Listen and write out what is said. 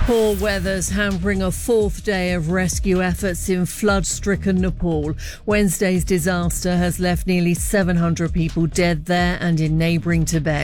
Poor weather's hampering a fourth day of rescue efforts in flood-stricken Nepal. Wednesday's disaster has left nearly 700 people dead there and in neighbouring Tibet.